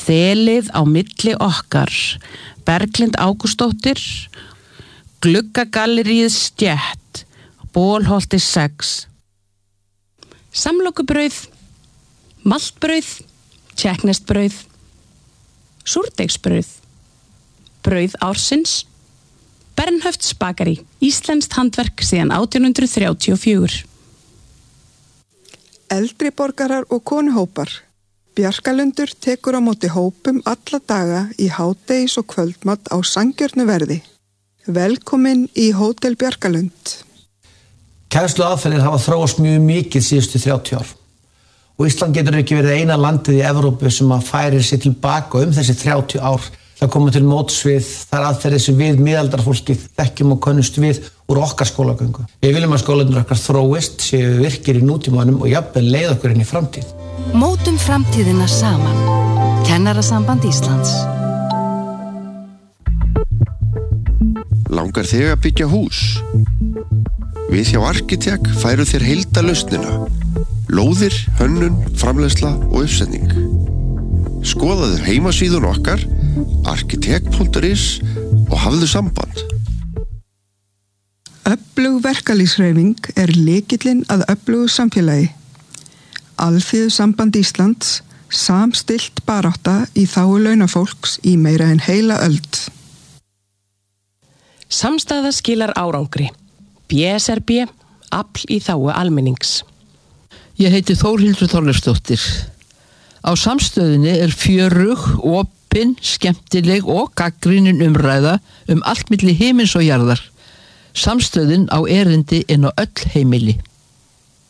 Þelið á milli okkar, Berglind Ágústsdóttir, Gluggagalleríið Stétt, Bólholti 6. Samlokubrauð, maltbrauð, tékkneskt brauð, súrdeigsbrauð, brauð ársins, Bernhöfts bakari, íslenskt handverk síðan 1834. Eldri borgarar og konuhópar. Bjarkalundur tekur á móti hópum alla daga í hádegis og kvöldmat á sanngjörnu verði. Velkomin í Hótel Bjarkalund. Kennsluaðferðir hafa þróast mjög mikið síðustu 30 ár. Og Ísland getur ekki verið eina landið í Evrópu sem að færir sig tilbaka þessi 30 ár. Það koma til móts við þær aðferðir sem við miðaldarfólkið þekkjum og könnumst við úr okkar skólagöngu. Við viljum að skólarnir okkar þróist, séu virkir í nútímanum og jafnvel leið okkur inn í framtíð. Mótum framtíðina saman. Kennarasamband Íslands. Langar þig að byggja hús? Við hjá Arkitek færu þér heildarlausnina. Lóðir, hönnun, framleiðsla og uppsetning. Skoðaðu heimasíðun okkar arkitek.is og hafðu samband. Öflug verkalýðshreyfing lykillinn að öflugu samfélagi. Alþýðusamband Íslands, samstillt barátta í þágu launafólks í meira en heila öld. Samstaða skilar árangri. BSRB, afl í þágu almennings. Ég heiti Þórhildur Þorleifsdóttir. Á samstöðinni fjörug, opin, skemmtileg og gagnrýnin umræða allt milli himins og jarðar. Samstöðin á erindi inn á öll heimili.